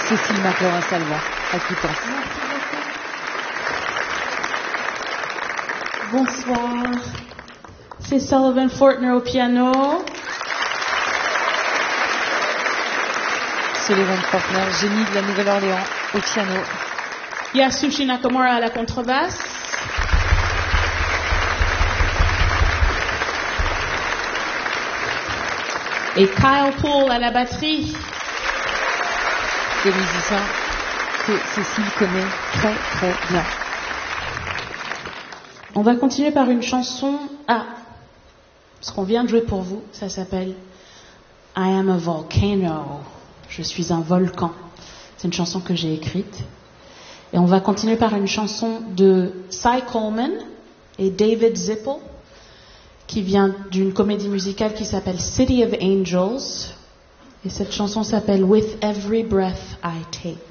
Cécile Maclaurin-Salvant, à qui pense. Bonsoir. C'est Sullivan Fortner au piano. Sullivan Fortner, génie de la Nouvelle-Orléans, au piano. Yasushi Nakamura à la contrebasse. Et Kyle Poole à la batterie. Des musiciens que Cécile connaît très très bien. On va continuer par une chanson. Ce qu'on vient de jouer pour vous, ça s'appelle I Am a Volcano. Je suis un volcan. C'est une chanson que j'ai écrite. Et on va continuer par une chanson de Cy Coleman et David Zippel, qui vient d'une comédie musicale qui s'appelle City of Angels. Et cette chanson s'appelle With Every Breath I Take.